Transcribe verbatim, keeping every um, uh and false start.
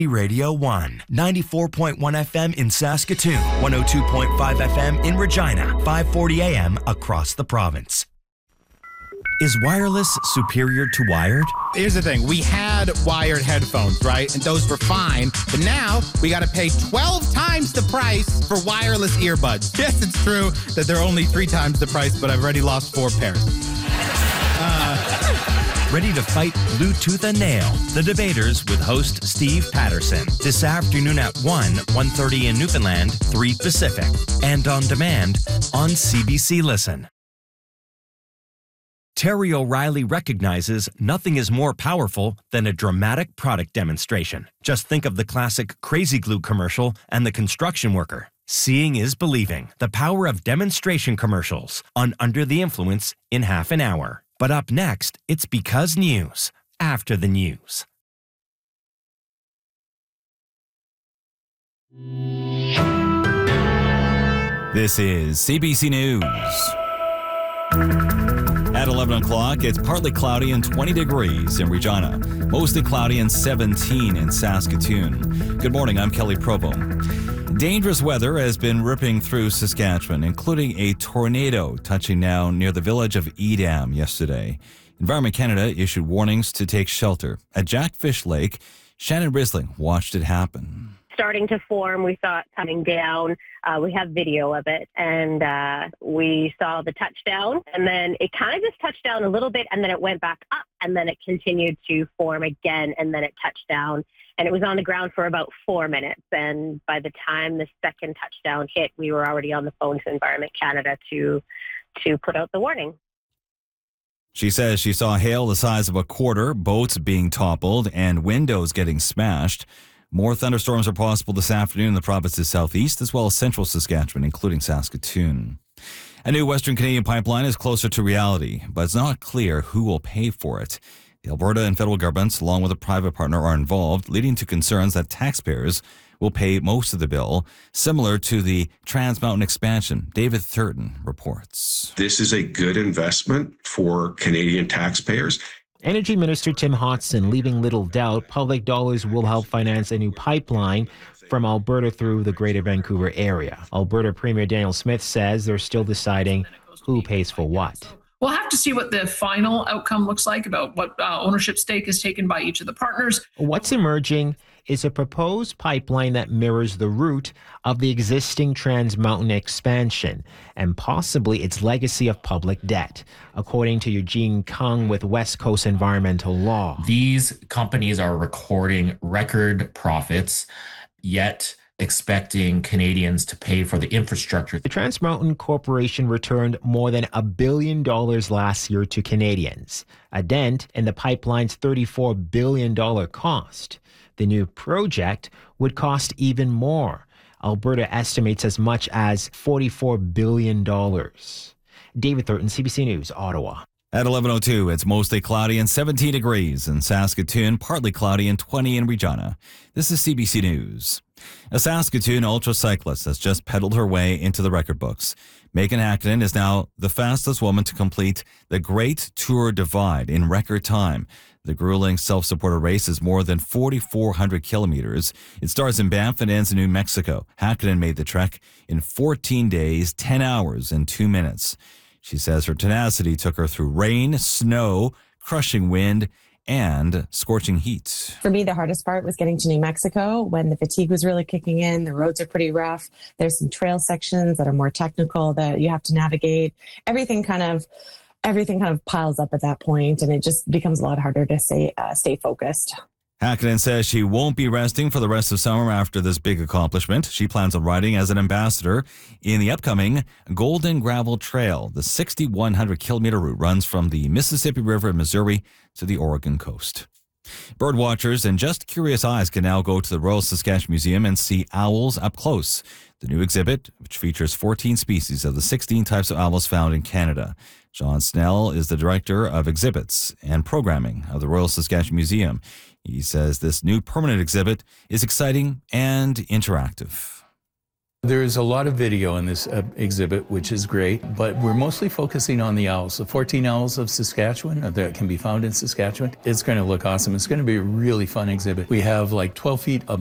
Radio one, ninety-four point one F M in Saskatoon, one oh two point five F M in Regina, five forty A M across the province. Is wireless superior to wired? Here's the thing. We had wired headphones, right? And those were fine. But now we got to pay twelve times the price for wireless earbuds. Yes, it's true that they're only three times the price, but I've already lost four pairs. Uh... Ready to fight Bluetooth a nail? The Debaters with host Steve Patterson. This afternoon at one, one thirty in Newfoundland, three Pacific. And on demand on C B C Listen. Terry O'Reilly recognizes nothing is more powerful than a dramatic product demonstration. Just think of the classic Crazy Glue commercial and the construction worker. Seeing is believing. The power of demonstration commercials on Under the Influence in half an hour. But up next, it's Because News, after the news. This is C B C News. At eleven o'clock, it's partly cloudy and twenty degrees in Regina. Mostly cloudy and seventeen in Saskatoon. Good morning, I'm Kelly Provo. Dangerous weather has been ripping through Saskatchewan, including a tornado touching down near the village of Edam yesterday. Environment Canada issued warnings to take shelter. At Jackfish Lake, Shannon Risling watched it happen. Starting to form, we saw it coming down. Uh, we have video of it, and uh, we saw the touchdown, and then it kind of just touched down a little bit, and then it went back up, and then it continued to form again, and then it touched down. And it was on the ground for about four minutes. And by the time the second touchdown hit, we were already on the phone to Environment Canada to to put out the warning. She says she saw hail the size of a quarter, boats being toppled, and windows getting smashed. More thunderstorms are possible this afternoon in the province's southeast, as well as central Saskatchewan, including Saskatoon. A new Western Canadian pipeline is closer to reality, but it's not clear who will pay for it. The Alberta and federal governments, along with a private partner, are involved, leading to concerns that taxpayers will pay most of the bill, similar to the Trans Mountain expansion. David Thurton reports. This is a good investment for Canadian taxpayers. Energy Minister Tim Hodson leaving little doubt public dollars will help finance a new pipeline from Alberta through the Greater Vancouver area. Alberta Premier Daniel Smith says they're still deciding who pays for what. We'll have to see what the final outcome looks like about what uh, ownership stake is taken by each of the partners. What's emerging is a proposed pipeline that mirrors the route of the existing Trans Mountain expansion and possibly its legacy of public debt, according to Eugene Kung with West Coast Environmental Law. These companies are recording record profits, yet expecting Canadians to pay for the infrastructure. The Trans Mountain Corporation returned more than a billion dollars last year to Canadians, a dent in the pipeline's thirty-four billion dollars cost. The new project would cost even more. Alberta estimates as much as forty-four billion dollars. David Thurton, C B C News, Ottawa. At eleven oh two, it's mostly cloudy and seventeen degrees in Saskatoon, partly cloudy and twenty in Regina. This is C B C News. A Saskatoon ultracyclist has just pedaled her way into the record books. Megan Hackinen is now the fastest woman to complete the Great Tour Divide in record time. The grueling self-supported race is more than forty-four hundred kilometers. It starts in Banff and ends in New Mexico. Hackinen made the trek in fourteen days, ten hours, and two minutes. She says her tenacity took her through rain, snow, crushing wind, and scorching heat. For me, the hardest part was getting to New Mexico when the fatigue was really kicking in. The roads are pretty rough. There's some trail sections that are more technical that you have to navigate. Everything kind of everything kind of piles up at that point, and it just becomes a lot harder to stay, uh, stay focused. Hackinen says she won't be resting for the rest of summer after this big accomplishment. She plans on riding as an ambassador in the upcoming Golden Gravel Trail. The sixty-one hundred kilometer route runs from the Mississippi River in Missouri to the Oregon coast. Bird watchers and just curious eyes can now go to the Royal Saskatchewan Museum and see owls up close. The new exhibit, which features fourteen species of the sixteen types of owls found in Canada. John Snell is the director of exhibits and programming of the Royal Saskatchewan Museum. He says this new permanent exhibit is exciting and interactive. There's a lot of video in this uh, exhibit, which is great, but we're mostly focusing on the owls. The fourteen owls of Saskatchewan uh, that can be found in Saskatchewan. It's going to look awesome. It's going to be a really fun exhibit. We have like twelve feet of